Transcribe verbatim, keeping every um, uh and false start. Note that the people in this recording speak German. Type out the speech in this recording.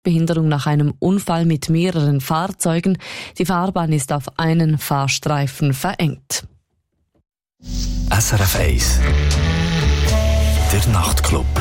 Behinderung nach einem Unfall mit mehreren Fahrzeugen. Die Fahrbahn ist auf einen Fahrstreifen verengt. S R F eins. Der Nachtclub.